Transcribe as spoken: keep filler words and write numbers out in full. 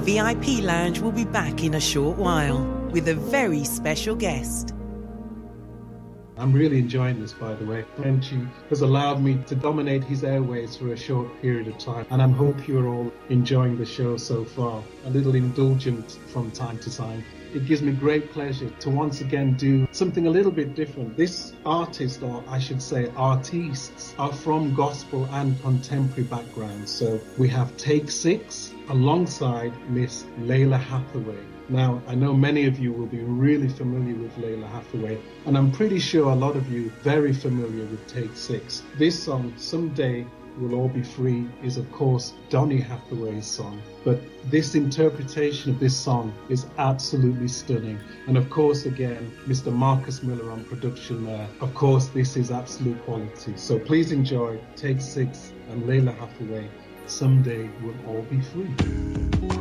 V I P Lounge will be back in a short while with a very special guest. I'm really enjoying this, by the way. Frenchy has allowed me to dominate his airways for a short period of time, and I hope you're all enjoying the show so far. A little indulgent from time to time. It gives me great pleasure to once again do something a little bit different. This artist, or I should say artistes, are from gospel and contemporary backgrounds. So we have Take Six alongside Miss Lalah Hathaway. Now, I know many of you will be really familiar with Lalah Hathaway, and I'm pretty sure a lot of you very familiar with Take Six. This song, Someday We'll All Be Free, is of course Donny Hathaway's song, but this interpretation of this song is absolutely stunning. And of course, again, Mister Marcus Miller on production there. Of course, this is absolute quality. So please enjoy Take Six and Lalah Hathaway, Someday We'll All Be Free.